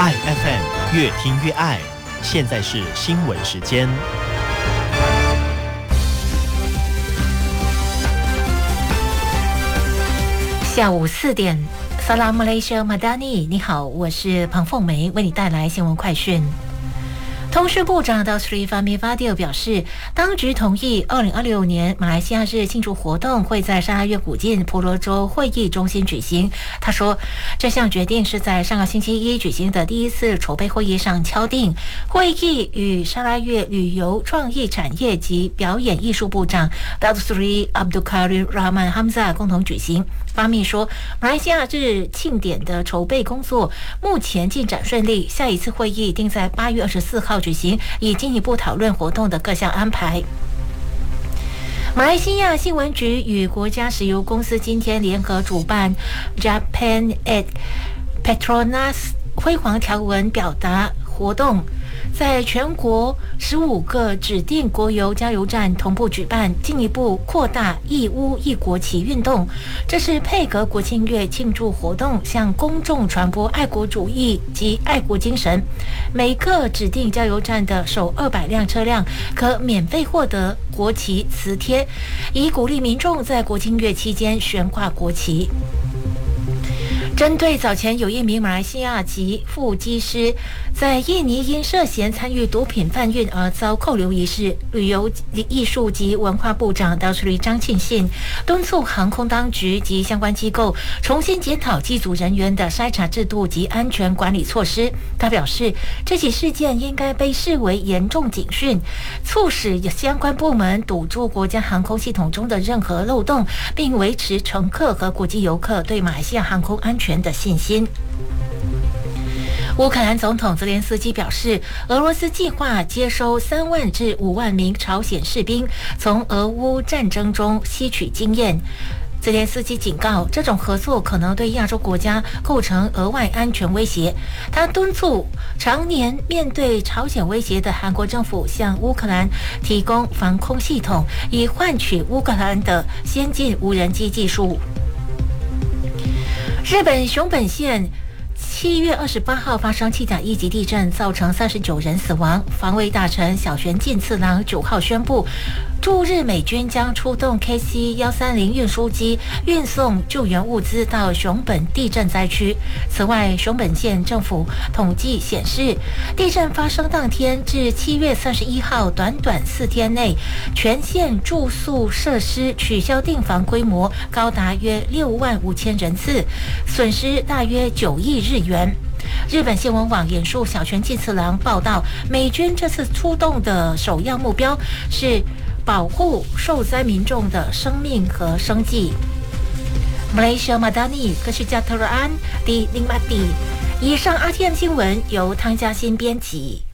爱 FM 越听越爱，现在是新闻时间。 下午4点，萨拉马来西亚马达尼，你好，我是彭凤梅，为你带来新闻快讯。通讯部长Datuk Seri Fahmi Fadil 表示，当局同意2026年马来西亚日庆祝活动会在沙拉越古晋婆罗洲会议中心举行。他说，这项决定是在上个星期一举行的第一次筹备会议上敲定。会议与沙拉越旅游创意产业及表演艺术部长Datuk Seri Abdul Karim Rahman Hamzah 共同举行。发密说，马来西亚日庆典的筹备工作目前进展顺利，下一次会议定在8月24号举行，以进一步讨论活动的各项安排。马来西亚新闻局与国家石油公司今天联合主办 Japan at Petronas 辉煌条纹表达活动，在全国15个指定国有加油站同步举办，进一步扩大一屋一国旗运动。这是配合国庆月庆祝活动，向公众传播爱国主义及爱国精神。每个指定加油站的首200辆车辆可免费获得国旗磁贴，以鼓励民众在国庆月期间悬挂国旗。针对早前有一名马来西亚籍副机师在印尼因涉嫌参与毒品贩运而遭扣留一事，旅游艺术及文化部长Datuk Seri张庆信敦促航空当局及相关机构重新检讨机组人员的筛查制度及安全管理措施。他表示，这起事件应该被视为严重警讯，促使相关部门堵住国家航空系统中的任何漏洞，并维持乘客和国际游客对马来西亚航空安全的信心。乌克兰总统泽连斯基表示，俄罗斯计划接收3万至5万名朝鲜士兵，从俄乌战争中吸取经验。泽连斯基警告，这种合作可能对亚洲国家构成额外安全威胁。他敦促常年面对朝鲜威胁的韩国政府向乌克兰提供防空系统，以换取乌克兰的先进无人机技术。日本熊本县7月28号发生7.1级地震，造成39人死亡。防卫大臣小泉进次郎9号宣布，驻日美军将出动 KC-130 运输机运送救援物资到熊本地震灾区。此外，熊本县政府统计显示，地震发生当天至7月31号短4天内，全县住宿设施取消订房规模高达约6万5千人次，损失大约9亿日元。日本新闻网引述小泉进次郎报道，美军这次出动的首要目标是保护受灾民众的生命和生计。马来西亚马达尼克什加特尔安第0马蒂。以上 RTM 新闻由汤嘉欣编辑。